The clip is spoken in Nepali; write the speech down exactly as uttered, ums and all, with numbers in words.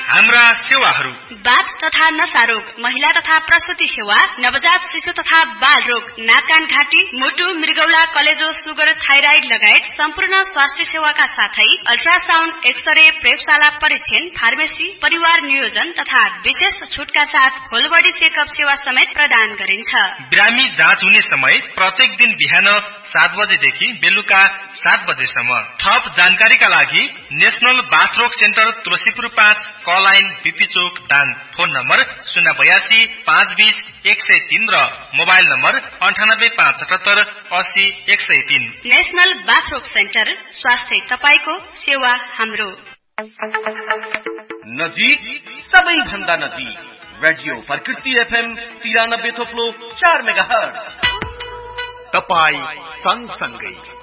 हाम्रा सेवाहरू बाथ तथा नसा रोग, महिला तथा प्रसुति सेवा, नवजात शिशु तथा बाल रोग, नाक कान घाँटी, मुटु, मृगौला, कलेजो, सुगर, थाइराइड लगायत सम्पूर्ण स्वास्थ्य सेवाका साथै अल्ट्रासाउन्ड, एक्सरे, प्रयोगशाला परीक्षण, फार्मेसी, परिवार नियोजन तथा विशेष छुटका साथ होल बडी चेकअप सेवा समेत प्रदान गरिन्छ। बिरामी जाँच हुने समय प्रत्येक दिन बिहान सात बजेदेखि बेलुका सात बजेसम्म। थप जानकारीका लागि नेशनल बाथरोग सेन्टर तुलसीपुर पाँच, कल लाइन बीपी चोक दाङ। फोन नम्बर शून्य बयासी पाँच बीस एक सय तीन र मोबाइल नम्बर अन्ठानब्बे पाँच सतहत्तर अस्सी एक सय तीन। नेशनल बाथरोग सेन्टर, स्वास्थ्य तपाईको, सेवा हाम्रो। नजिक, सबैभन्दा नजिक, रेडियो प्रकृति एफएम तिरानब्बे थोप्लो चार मेगाहर्ज। तपाई सँगसँगै